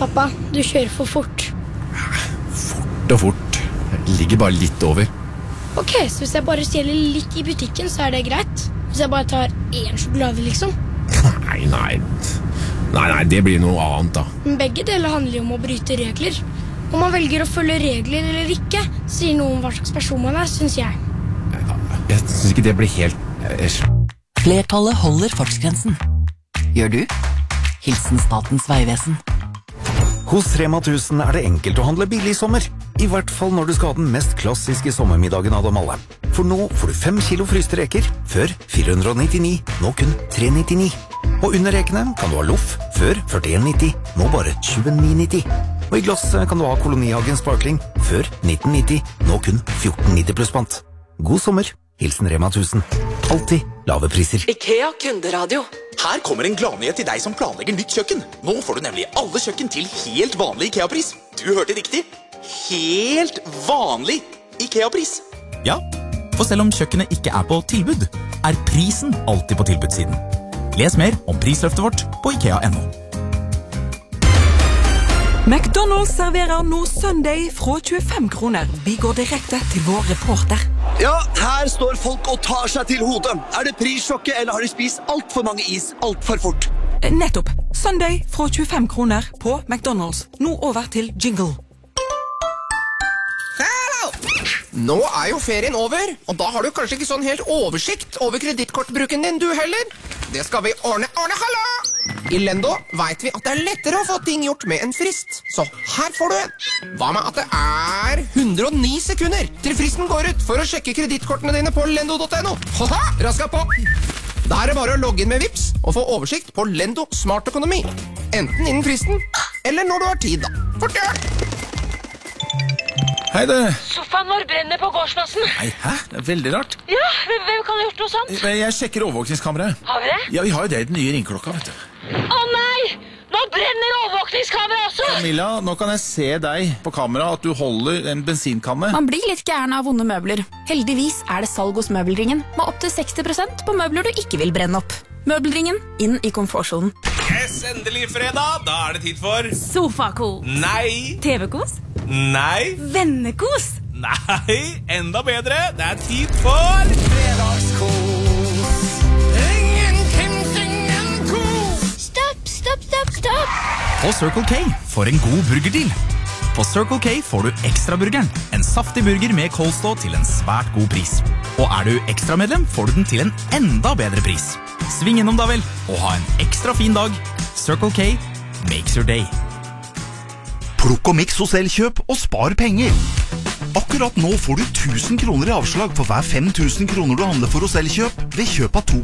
Pappa, du kjører for fort. Fort og fort. Jeg ligger bare litt over. Ok, så hvis jeg bare stjeler litt i butikken, så er det greit? Hvis jeg bare tar 1 sjokolade, liksom? Nei, det blir noe annet da. Men begge deler handler jo om å bryte regler. Om man velger å følge regler eller ikke, sier noe om hva slags person man er, synes jeg. Jeg synes ikke det blir helt... Flertallet holder fartsgrensen. Gjør du? Hilsen Statens Vegvesen. Hos Rema 1000 er det enkelt å handle billig i sommer. I hvert fall når du skal ha den mest klassiske sommermiddagen av dem alle. For nå får du 5 kilo fryste reker, før 499, nå kun 399. Og under rekene kan du ha loff, før 41,90, nå bare 29,90. Og i glass kan du ha Kolonihagen Sparkling, før 1990, nå kun 14,90 pluss pant. God sommer, hilsen Rema 1000. Alltid lave priser. IKEA kunderadio. Her kommer en gladnyhet til deg som planlegger nytt kjøkken. Nå får du nemlig alle kjøkken til helt vanlig IKEA-pris. Du hørte riktig. Helt vanlig IKEA-pris. Ja, for selv om kjøkkenet ikke er på tilbud, er prisen alltid på tilbudssiden. Les mer om prisløftet vårt på IKEA.no. McDonald's serverer nå Sunday fra 25 kroner. Vi går direkte til vår reporter. Ja, her står folk og tar seg til hodet. Er det prissjokket, eller har de spist alt for mange is alt for fort? Nettopp. Sunday fra 25 kroner på McDonald's. Nå over til jingle. Nå er jo ferien over, og da har du kanskje ikke sånn helt oversikt over kredittkortbruken din du heller. Det skal vi ordne. Hallo! I Lendo vet vi at det er lettere å få ting gjort med en frist. Så her får du en. Hva med at det er 109 sekunder til fristen går ut for å sjekke kredittkortene dine på lendo.no? Haha, raska på! Da er det bare å logge inn med Vips og få oversikt på Lendo Smart Økonomi. Enten innen fristen, eller når du har tid da. Fortgjør! Hei du. Sofaen vår brenner på gårdsplassen. Nei, hæ? Det er veldig rart. Ja, hvem kan ha gjort noe sånt? Jeg sjekker overvåkningskameraet. Har vi det? Ja, vi har jo det i den nye ringklokka, vet du. Å nei! Nå brenner overvåkningskameraet også! Camilla, nå kan jeg se deg på kamera at du holder en bensinkanne. Man blir litt gæren av vonde møbler. Heldigvis er det salg hos Møbelringen, med opp til 60% på møbler du ikke vil brenne opp. Møbelringen, inn i komfortsonen. Yes, endelig fredag. Da er det tid for Sofakos. Nei. TV-kos. Nei. Vennekos. Nei, enda bedre. Det er tid for fredagskos. Ingen kos. Stopp. På Circle K får en god burgerdeal. På Circle K får du Ekstraburgeren, en saftig burger med coleslaw til en svært god pris. Og er du ekstramedlem, får du den til en enda bedre pris. Sving innom da vel, og ha en ekstra fin dag. Circle K makes your day. Plukk og miks hos Elkjøp og spar penger. Akkurat nå får du 1000 kroner i avslag for hver 5000 kroner du handler for hos Elkjøp ved kjøp av 2